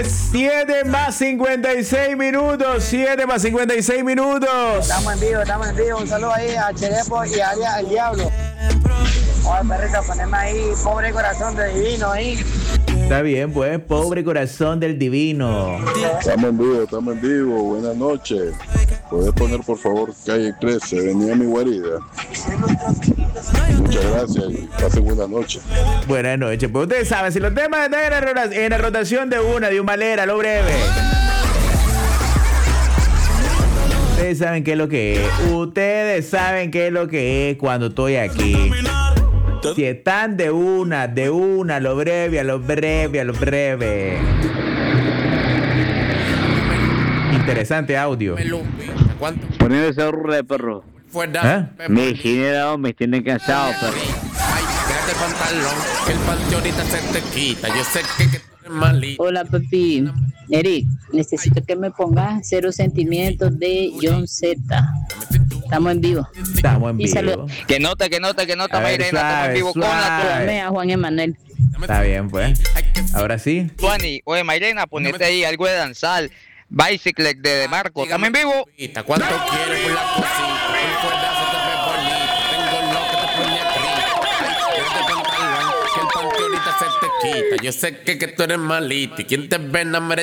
7 más 56 minutos. 7 más 56 minutos. Estamos en vivo. Un saludo ahí a Cherepo y a Aria el Diablo. Oye, perrito, poneme ahí, pobre corazón de divino ahí. Está bien, pues, pobre corazón del divino. Estamos en vivo. Buenas noches. ¿Puedes poner, por favor, Calle 13? Venía mi guarida. Muchas gracias y pasen buenas noches. Buenas noches. Pues ustedes saben, si los temas están en la rotación de un malera, lo breve. Ustedes saben qué es lo que es. Ustedes saben qué es lo que es cuando estoy aquí. Si están de una, lo breve. Interesante audio. ¿Cuánto? Poniendo ese de perro. Me generado, me tienen cansado, perro. Ay, quédate el pantalón, que el panty ahorita se te quita. Yo sé que tú eres malito. Hola, papi. Eric, necesito que me pongas Cero Sentimientos de John Z. Estamos en vivo. Que nota, Mayrena, estamos en vivo con la a Juan Emanuel. Está bien, pues. Ahora sí. Juani, oye, Mayrena, ponete ahí algo de danzar. Bicycle de Marco, estamos en vivo. ¿Cuánto quieres por la cosita? Un cuerdazo te ves bonito. Tengo lo que te pone aquí. Ay, quédate pantalón, que el panty ahorita se te quita. Yo sé que tú eres malito. Y quien te ve, no merece.